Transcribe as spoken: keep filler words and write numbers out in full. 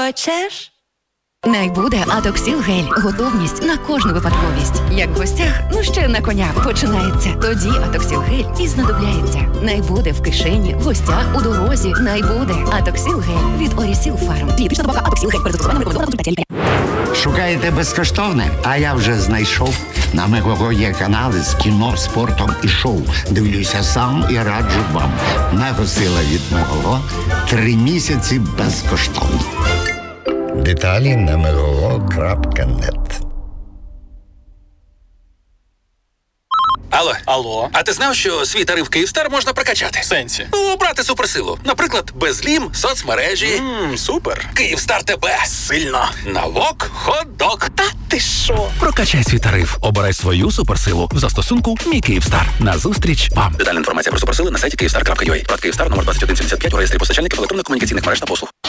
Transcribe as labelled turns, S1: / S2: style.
S1: Хочеш?
S2: Найбуде Атоксіл гель. Готовність на кожну випадковість. Як в гостях, ну ще на коня починається. Тоді Атоксіл гель і знадобляється. Найбуде в кишені, в гостях, у дорозі. Найбуде Атоксіл гель від Орісіл Фарм. Дієтична добавка Атоксіл гель. Перед застосуванням рекомендовано на консультації лікаря.
S3: Шукаєте безкоштовне? А я вже знайшов. На Мегого є канали з кіно, спортом і шоу. Дивлюся сам і раджу вам. Мегосила від Мегого. Три місяці безкоштовно. Деталі на мегого крапка нет.
S4: Алло. Алло. А ти знав, що свій тариф Київстар можна прокачати?
S5: В сенсі?
S4: Ну, обрати суперсилу. Наприклад, безлім, соцмережі.
S5: Ммм, супер.
S4: Київстар тебе.
S5: Сильно.
S4: Навок, хот-дог. Та ти що?
S6: Прокачай свій тариф. Обирай свою суперсилу в застосунку «Мій Київстар». Назустріч вам.
S4: Детальна інформація про суперсили на сайті київстар крапка ю а. Прод Київстар номер двадцять один сімдесят п'ять у реєстрі постачальників електронно-комунікаційних мереж та послуг.